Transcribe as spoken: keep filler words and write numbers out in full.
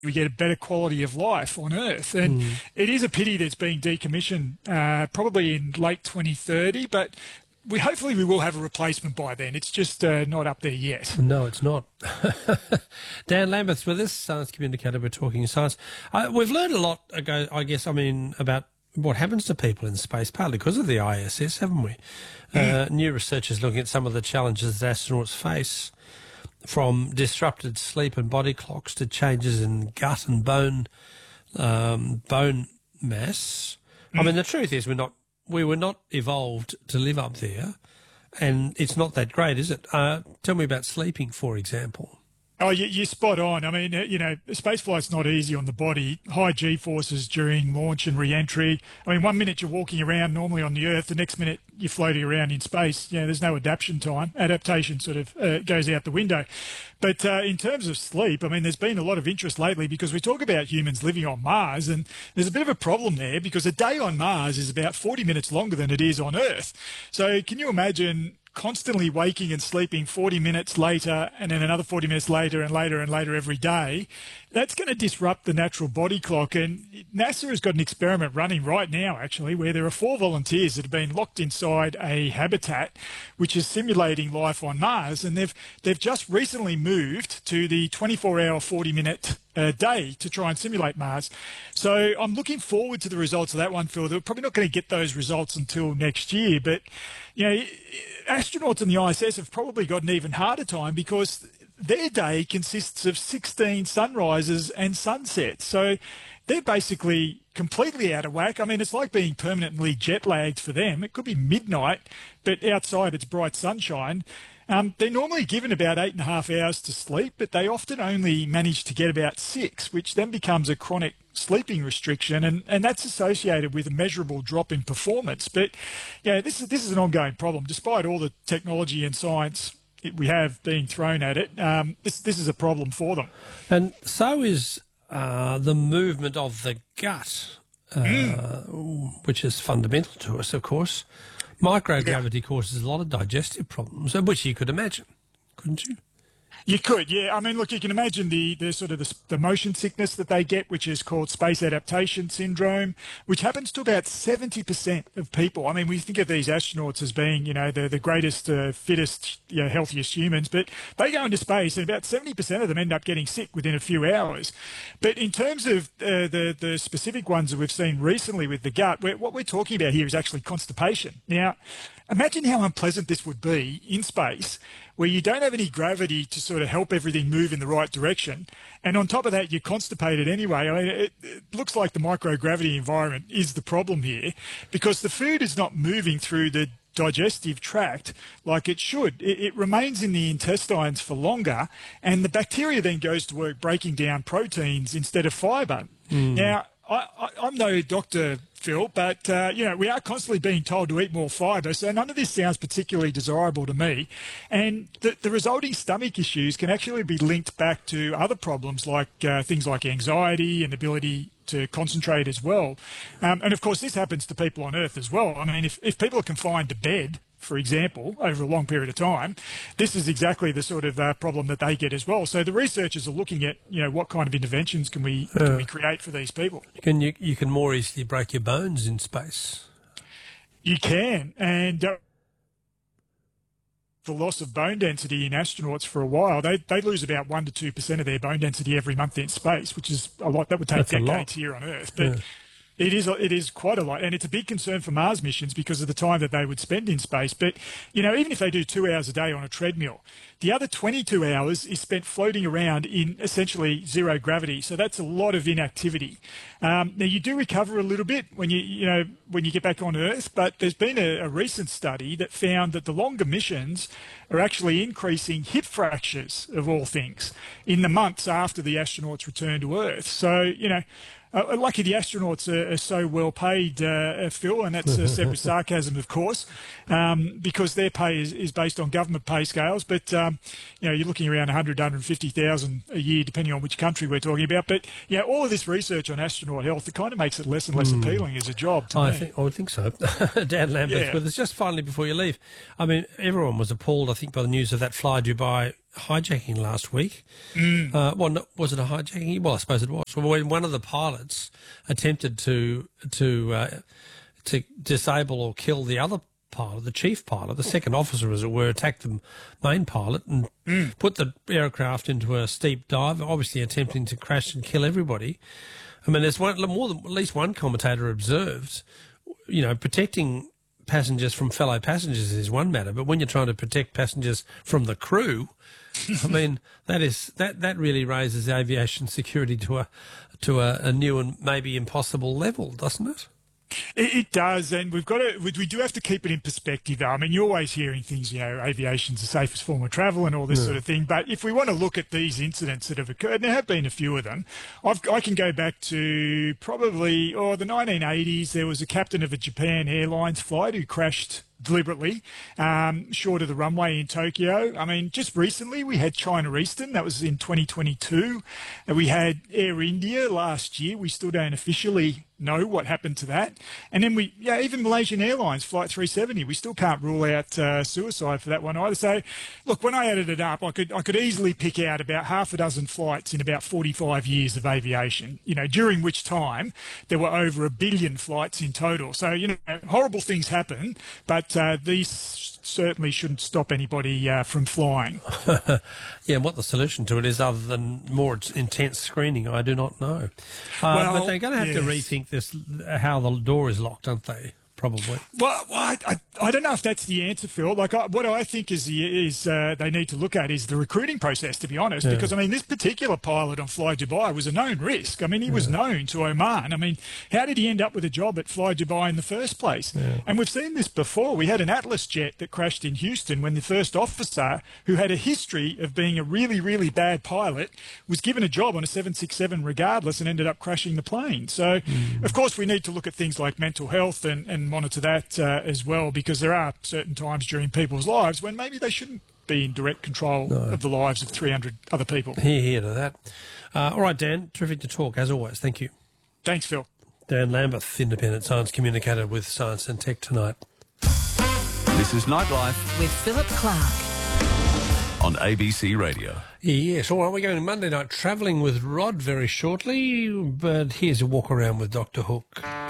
we get a better quality of life on Earth. And mm. it is a pity that it's being decommissioned uh, probably in late twenty thirty, but we hopefully we will have a replacement by then. It's just uh, not up there yet. No, it's not. Dan Lambeth with us, Science Communicator. We're talking science. Uh, we've learned a lot ago, I guess, I mean, about what happens to people in space, partly because of the I S S, haven't we? Mm. Uh, new research is looking at some of the challenges that astronauts face, from disrupted sleep and body clocks to changes in gut and bone um, bone mass. Mm. I mean, the truth is we're not we were not evolved to live up there, and it's not that great, is it? Uh, tell me about sleeping, for example. Oh, you're spot on. I mean, you know, spaceflight's not easy on the body. High G-forces during launch and re-entry. I mean, one minute you're walking around normally on the Earth, the next minute you're floating around in space. You know, there's no adaptation time. Adaptation sort of uh, goes out the window. But uh, in terms of sleep, I mean, there's been a lot of interest lately because we talk about humans living on Mars, and there's a bit of a problem there because a day on Mars is about forty minutes longer than it is on Earth. So can you imagine constantly waking and sleeping forty minutes later and then another forty minutes later and later and later every day? That's going to disrupt the natural body clock. And NASA has got an experiment running right now, actually, where there are four volunteers that have been locked inside a habitat which is simulating life on Mars. And they've, they've just recently moved to the twenty-four hour, forty minute uh, day to try and simulate Mars. So I'm looking forward to the results of that one, Phil. They're probably not going to get those results until next year. But, you know, astronauts in the I S S have probably got an even harder time because their day consists of sixteen sunrises and sunsets. So they're basically completely out of whack. I mean, it's like being permanently jet lagged for them. It could be midnight, but outside it's bright sunshine. Um, they're normally given about eight and a half hours to sleep, but they often only manage to get about six, which then becomes a chronic sleeping restriction, and, and that's associated with a measurable drop in performance. But, yeah, this is, this is an ongoing problem. Despite all the technology and science we have being thrown at it, um, this, this is a problem for them. And so is uh, the movement of the gut, uh, mm. which is fundamental to us, of course. Microgravity yeah. causes a lot of digestive problems, which you could imagine, couldn't you? You could, yeah. I mean, look, you can imagine the, the sort of the, the motion sickness that they get, which is called space adaptation syndrome, which happens to about seventy percent of people. I mean, we think of these astronauts as being, you know, the, the greatest, uh, fittest, you know, healthiest humans, but they go into space and about seventy percent of them end up getting sick within a few hours. But in terms of uh, the, the specific ones that we've seen recently with the gut, we're, what we're talking about here is actually constipation. Now, imagine how unpleasant this would be in space where you don't have any gravity to sort of help everything move in the right direction. And on top of that, you're constipated anyway. I mean, it, it looks like the microgravity environment is the problem here because the food is not moving through the digestive tract like it should. It, it remains in the intestines for longer, and the bacteria then goes to work breaking down proteins instead of fibre. Mm. Now, I, I, I'm no doctor, Phil, but, uh, you know, we are constantly being told to eat more fibre, so none of this sounds particularly desirable to me. And the, the resulting stomach issues can actually be linked back to other problems like uh, things like anxiety and ability to concentrate as well. Um, and, of course, this happens to people on Earth as well. I mean, if, if people are confined to bed, for example, over a long period of time, this is exactly the sort of uh, problem that they get as well. So the researchers are looking at, you know, what kind of interventions can we uh, can we create for these people. Can you you can more easily break your bones in space? You can, and uh, the loss of bone density in astronauts for a while, they they lose about one to two percent of their bone density every month in space, which is a lot. That would take That's decades here on Earth, but. Yeah. It is, it is quite a lot, and it's a big concern for Mars missions because of the time that they would spend in space. But, you know, even if they do two hours a day on a treadmill, the other twenty-two hours is spent floating around in essentially zero gravity. So that's a lot of inactivity. Um, now, you do recover a little bit when you, you know, when you get back on Earth, but there's been a, a recent study that found that the longer missions are actually increasing hip fractures, of all things, in the months after the astronauts return to Earth. So, you know, Uh, lucky the astronauts are, are so well paid, uh, Phil, and that's uh, said with sarcasm, of course, um, because their pay is, is based on government pay scales. But, um, you know, you're looking around one hundred, one hundred fifty thousand a year, depending on which country we're talking about. But, yeah, all of this research on astronaut health, it kind of makes it less and less mm. appealing as a job to I me. Think, I would think so. Dan Lambeth, yeah. But it's just finally before you leave. I mean, everyone was appalled, I think, by the news of that Fly Dubai hijacking last week. Mm. Uh, well, no, was it a hijacking? Well, I suppose it was. Well, when one of the pilots attempted to to uh, to disable or kill the other pilot, the chief pilot, the second officer, as it were, attacked the main pilot and Mm. put the aircraft into a steep dive, obviously attempting to crash and kill everybody. I mean, there's one, more than at least one commentator observed, you know, protecting passengers from fellow passengers is one matter, but when you're trying to protect passengers from the crew, I mean, that is that, that really raises aviation security to a to a, a new and maybe impossible level, doesn't it? It, it does, and we've got to. We, we do have to keep it in perspective, though. I mean, you're always hearing things, you know, aviation's the safest form of travel and all this Yeah. sort of thing. But if we want to look at these incidents that have occurred, and there have been a few of them, I've, I can go back to probably, or oh, the nineteen eighties. There was a captain of a Japan Airlines flight who crashed deliberately um, short of the runway in Tokyo. I mean, just recently we had China Eastern, that was in twenty twenty-two, and we had Air India last year. We still don't officially know what happened to that. And then we, yeah, even Malaysian Airlines Flight three seventy, we still can't rule out uh, suicide for that one either. So, look, when I added it up, I could I could easily pick out about half a dozen flights in about forty-five years of aviation, you know, during which time there were over a billion flights in total. So, you know, horrible things happen, but uh, these certainly shouldn't stop anybody uh, from flying. Yeah, and what the solution to it is other than more intense screening, I do not know. Uh, Well, but they're going to have yes. to rethink this, how the door is locked, aren't they? Probably. Well, well I, I, I don't know if that's the answer, Phil. Like, I, what I think is the, is uh, they need to look at is the recruiting process, to be honest, Yeah. because I mean, this particular pilot on Fly Dubai was a known risk. I mean, he was Yeah. known to Oman. I mean, how did he end up with a job at Fly Dubai in the first place? Yeah. And we've seen this before. We had an Atlas jet that crashed in Houston when the first officer, who had a history of being a really, really bad pilot, was given a job on a seven sixty-seven regardless and ended up crashing the plane. So, Mm. of course, we need to look at things like mental health and, and monitor that uh, as well, because there are certain times during people's lives when maybe they shouldn't be in direct control No. of the lives of three hundred other people. Hear, hear to that. Uh, all right, Dan, terrific to talk, as always. Thank you. Thanks, Phil. Dan Lambeth, independent science communicator with Science and Tech Tonight. This is Nightlife With Philip Clark. on A B C Radio. Yes, all right, we're going Monday night travelling with Rod very shortly, but here's a walk around with Doctor Hook.